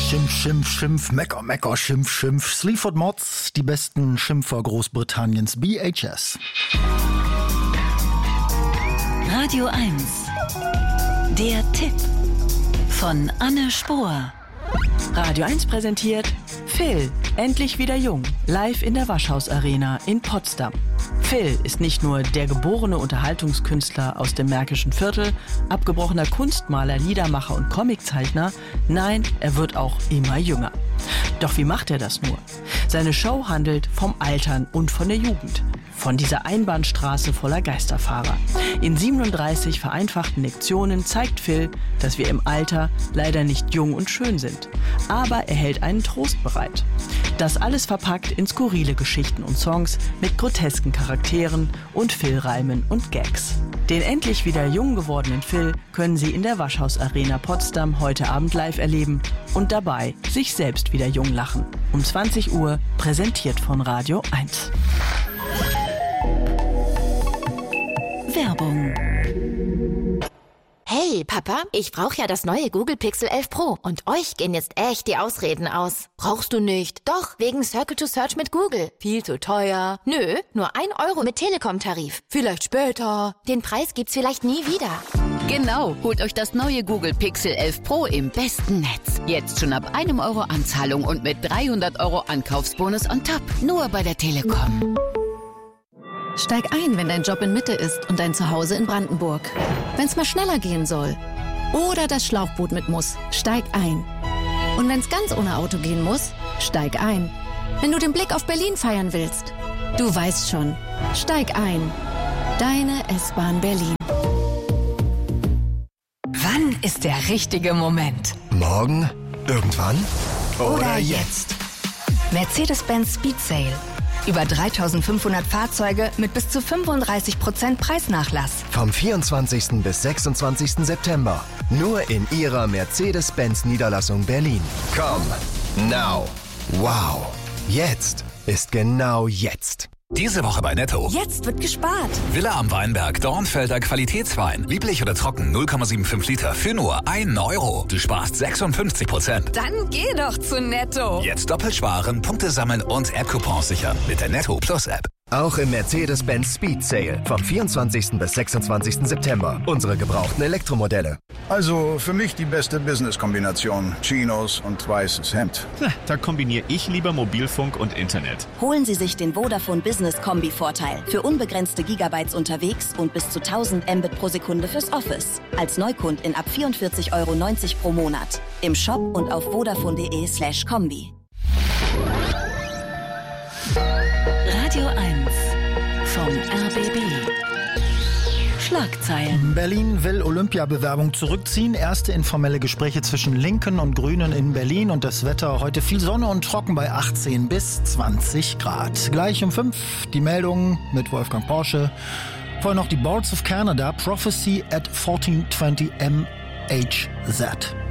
Schimpf, Schimpf, Schimpf, Mecker, Mecker, Schimpf, Schimpf. Sleaford Mods, die besten Schimpfer Großbritanniens, BHS. Radio 1. Der Tipp von Anne Spohr. Radio 1 präsentiert Phil, endlich wieder jung, live in der Waschhaus-Arena in Potsdam. Phil ist nicht nur der geborene Unterhaltungskünstler aus dem Märkischen Viertel, abgebrochener Kunstmaler, Liedermacher und Comiczeichner. Nein, er wird auch immer jünger. Doch wie macht er das nur? Seine Show handelt vom Altern und von der Jugend. Von dieser Einbahnstraße voller Geisterfahrer. In 37 vereinfachten Lektionen zeigt Phil, dass wir im Alter leider nicht jung und schön sind. Aber er hält einen Trost bereit. Das alles verpackt in skurrile Geschichten und Songs mit grotesken Charakteren und Phil-Reimen und Gags. Den endlich wieder jung gewordenen Phil können Sie in der Waschhaus-Arena Potsdam heute Abend live erleben und dabei sich selbst wieder jung lachen. Um 20 Uhr, präsentiert von Radio 1. Werbung. Hey, Papa, ich brauche ja das neue Google Pixel 11 Pro und euch gehen jetzt echt die Ausreden aus. Brauchst du nicht? Doch, wegen Circle to Search mit Google. Viel zu teuer. Nö, nur 1 Euro mit Telekom-Tarif. Vielleicht später. Den Preis gibt's vielleicht nie wieder. Genau, holt euch das neue Google Pixel 11 Pro im besten Netz. Jetzt schon ab 1 Euro Anzahlung und mit 300 Euro Ankaufsbonus on top. Nur bei der Telekom. Steig ein, wenn dein Job in Mitte ist und dein Zuhause in Brandenburg. Wenn's mal schneller gehen soll. Oder das Schlauchboot mit muss. Steig ein. Und wenn's ganz ohne Auto gehen muss, steig ein. Wenn du den Blick auf Berlin feiern willst. Du weißt schon. Steig ein. Deine S-Bahn Berlin. Wann ist der richtige Moment? Morgen? Irgendwann? Oder jetzt? Mercedes-Benz Speed Sale. Über 3.500 Fahrzeuge mit bis zu 35% Preisnachlass. Vom 24. bis 26. September. Nur in Ihrer Mercedes-Benz-Niederlassung Berlin. Komm, now. Wow. Jetzt ist genau jetzt. Diese Woche bei Netto. Jetzt wird gespart. Villa am Weinberg, Dornfelder Qualitätswein. Lieblich oder trocken, 0,75 Liter für nur 1 Euro. Du sparst 56%. Dann geh doch zu Netto. Jetzt doppelt sparen, Punkte sammeln und App-Coupons sichern mit der Netto Plus App. Auch im Mercedes-Benz Speed Sale. Vom 24. bis 26. September. Unsere gebrauchten Elektromodelle. Also für mich die beste Business-Kombination. Chinos und weißes Hemd. Da kombiniere ich lieber Mobilfunk und Internet. Holen Sie sich den Vodafone Business Kombi-Vorteil. Für unbegrenzte Gigabytes unterwegs und bis zu 1000 Mbit pro Sekunde fürs Office. Als Neukundin ab 44,90 € pro Monat. Im Shop und auf vodafone.de/kombi. Radio 1 vom RBB. Schlagzeilen. Berlin will Olympiabewerbung zurückziehen. Erste informelle Gespräche zwischen Linken und Grünen in Berlin. Und das Wetter heute viel Sonne und trocken bei 18 bis 20 Grad. Gleich um 5 die Meldung mit Wolfgang Porsche. Vorher noch die Boards of Canada. Prophecy at 1420 MHZ.